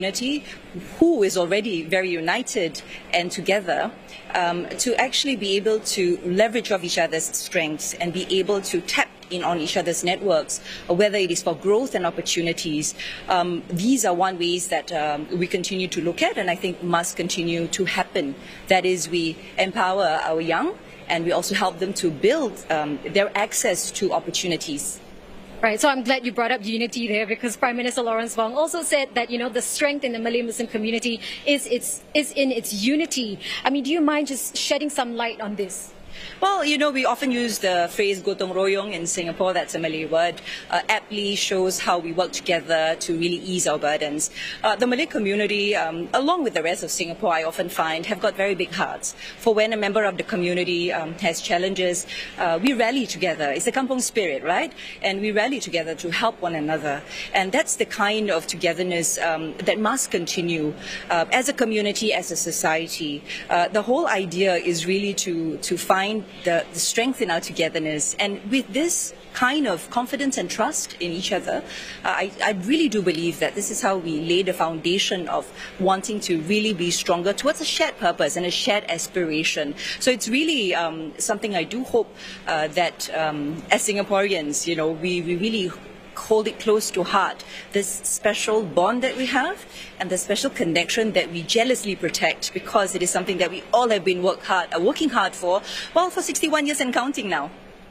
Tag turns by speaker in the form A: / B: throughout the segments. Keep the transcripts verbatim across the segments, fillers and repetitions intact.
A: community who is already very united and together um, to actually be able to leverage off each other's strengths and be able to tap in on each other's networks, whether it is for growth and opportunities. Um, these are one ways that um, we continue to look at and I think must continue to happen. That is, we empower our young and we also help them to build um, their access to opportunities.
B: Right, so I'm glad you brought up unity there because Prime Minister Lawrence Wong also said that, you know, the strength in the Malay Muslim community is, its, is in its unity. I mean, do you mind just shedding some light on this?
A: Well, you know, we often use the phrase gotong royong in Singapore, that's a Malay word, uh, aptly shows how we work together to really ease our burdens. Uh, the Malay community, um, along with the rest of Singapore, I often find, have got very big hearts. For when a member of the community um, has challenges, uh, we rally together. It's the kampung spirit, right? And we rally together to help one another. And that's the kind of togetherness um, that must continue uh, as a community, as a society. Uh, the whole idea is really to, to find The, the strength in our togetherness, and with this kind of confidence and trust in each other, uh, I, I really do believe that this is how we lay the foundation of wanting to really be stronger towards a shared purpose and a shared aspiration. So it's really um, something I do hope uh, that um, as Singaporeans, you know, we, we really hold it close to heart, this special bond that we have and the special connection that we jealously protect because it is something that we all have been work hard, uh, working hard for, well, for sixty-one years and counting now.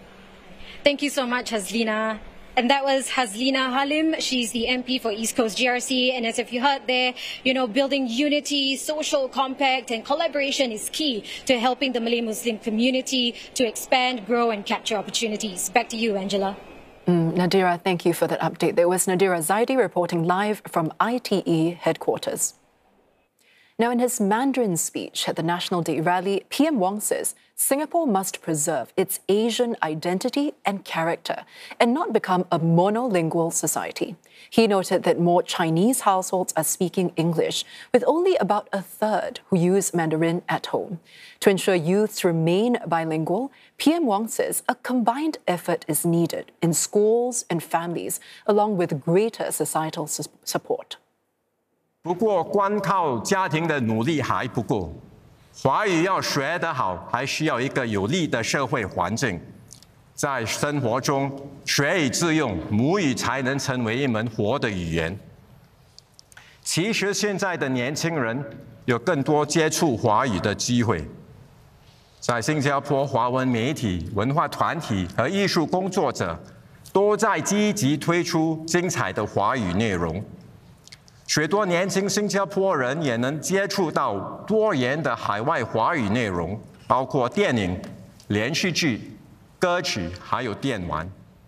B: Thank you so much, Hazlina. And that was Hazlina Halim. She's the M P for East Coast G R C. And as if you heard there, you know, building unity, social compact and collaboration is key to helping the Malay Muslim community to expand, grow and capture opportunities. Back to you, Angela.
C: Mm, Nadira, thank you for that update. There was Nadira Zaidi reporting live from I T E headquarters. Now, in his Mandarin speech at the National Day rally, P M Wong says Singapore must preserve its Asian identity and character and not become a monolingual society. He noted that more Chinese households are speaking English, with only about a third who use Mandarin at home. To ensure youths remain bilingual, P M Wong says a combined effort is needed in schools and families, along with greater societal su- support.
D: 不过，光靠家庭的努力还不够，华语要学得好，还需要一个有利的社会环境。在生活中学以致用，母语才能成为一门活的语言。其实现在的年轻人有更多接触华语的机会，在新加坡，华文媒体、文化团体和艺术工作者都在积极推出精彩的华语内容。 许多年轻新加坡人也能接触到多元的海外华语内容，包括电影、连续剧、歌曲，还有电玩。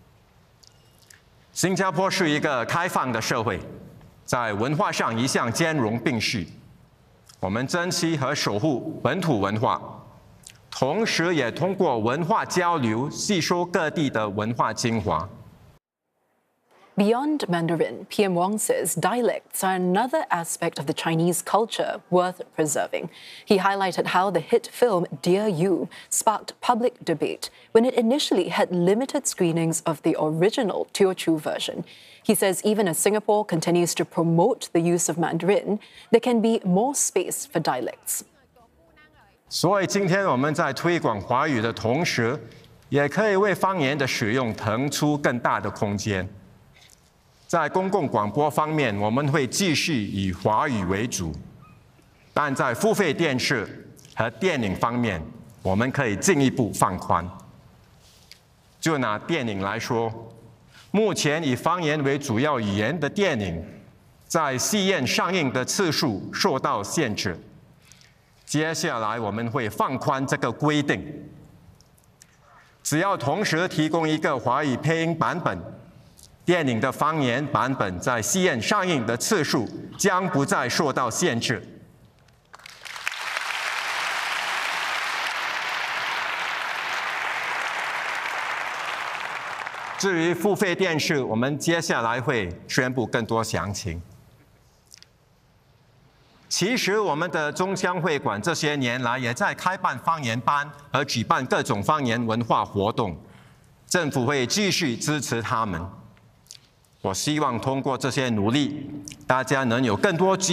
D: 新加坡是一个开放的社会，在文化上一向兼容并蓄。我们珍惜和守护本土文化，同时也通过文化交流吸收各地的文化精华。
C: Beyond Mandarin, P M Wong says dialects are another aspect of the Chinese culture worth preserving. He highlighted how the hit film Dear You sparked public debate when it initially had limited screenings of the original Teochew version. He says even as Singapore continues to promote the use of Mandarin, there can be more space for dialects.
D: 所以今天我们在推广华语的同时，也可以为方言的使用腾出更大的空间。 在公共广播方面，我们会继续以华语为主，但在付费电视和电影方面，我们可以进一步放宽。就拿电影来说，目前以方言为主要语言的电影，在戏院上映的次数受到限制。接下来我们会放宽这个规定，只要同时提供一个华语配音版本。 电影的方言版本在戏院上映的次数将不再受到限制。至于付费电视，我们接下来会宣布更多详情。其实，我们的中乡会馆这些年来也在开办方言班和举办各种方言文化活动，政府会继续支持他们。 我希望通过这些努力，大家能有更多机